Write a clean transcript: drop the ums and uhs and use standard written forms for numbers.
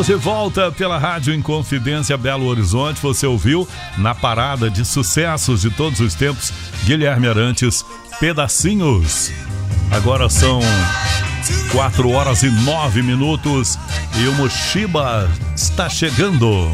De volta pela Rádio Inconfidência Belo Horizonte, você ouviu na parada de sucessos de todos os tempos, Guilherme Arantes, Pedacinhos. Agora são 4 horas e 9 minutos e o Mushiba está chegando.